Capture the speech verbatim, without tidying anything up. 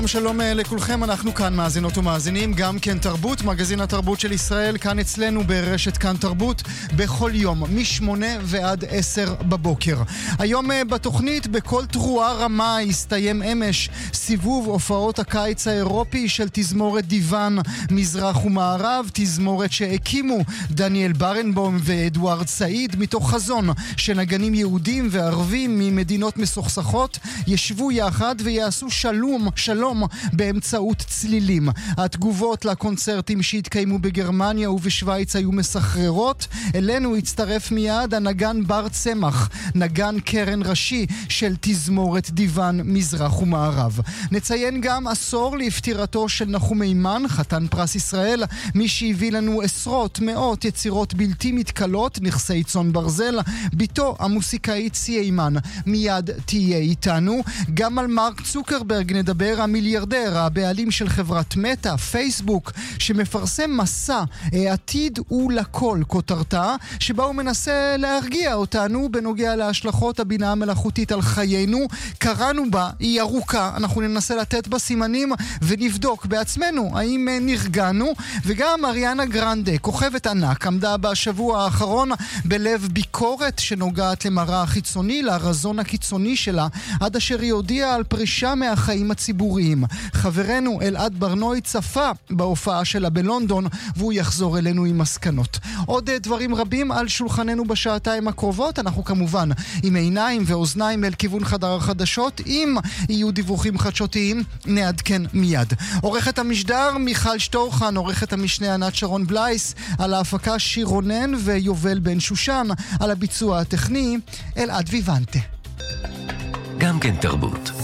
שלום לכולכם, אנחנו כאן מאזינות ומאזינים, גם כן תרבות, מגזין התרבות של ישראל, כאן אצלנו ברשת כאן תרבות, בכל יום, משמונה ועד עשר בבוקר. היום בתוכנית, בכל תרועה רמה, הסתיים אמש סיבוב הופעות הקיץ האירופי של תזמורת דיוון מזרח ומערב, תזמורת שהקימו דניאל ברנבום ואדוארד סעיד, מתוך חזון שנגנים יהודים וערבים ממדינות מסוכסכות ישבו יחד ויעשו שלום, שלום באמצעות צלילים. התגובות לקונצרטים שהתקיימו בגרמניה ובשוויץ היו מסחררות. אלינו הצטרף מיד הנגן בר צמח, נגן קרן ראשי של תזמורת דיוון מזרח ומערב. נציין גם עשור לפטירתו של נחום מימן, חתן פרס ישראל, מי שהביא לנו עשרות, מאות יצירות בלתי מתקלות, נכסי צאן ברזל. ביתו המוסיקאית סי אימן מיד תהיה איתנו. גם על מרק צוקרברג נדבר, המיליארדר, הבעלים של חברת מטא, פייסבוק, שמפרסם מסע עתיד ולכל כותרתה, שבה הוא מנסה להרגיע אותנו בנוגע להשלכות הבינה המלאכותית על חיינו. קראנו בה, היא ארוכה, אנחנו ננסה לתת בה סימנים ונבדוק בעצמנו האם נרגענו. וגם אריאנה גרנדה, כוכבת ענק, עמדה בשבוע האחרון בלב ביקורת שנוגעת למראה החיצוני, לרזון הקיצוני שלה, עד אשר היא הודיעה על פרישה מהחיים הציבוריים. חברנו אלעד ברנוי צפה בהופעה שלה בלונדון, והוא יחזור אלינו עם מסקנות. עוד דברים רבים על שולחננו בשעתיים הקרובות. אנחנו כמובן עם עיניים ואוזניים אל כיוון חדר החדשות. אם יהיו דיווחים חדשותיים נעדכן מיד. עורכת המשדר מיכל שטורחן, עורכת המשנה ענת שרון בלייס, על ההפקה שיר רונן ויובל בן שושן, על הביצוע הטכני אלעד ויוונטה. גם כן תרבות.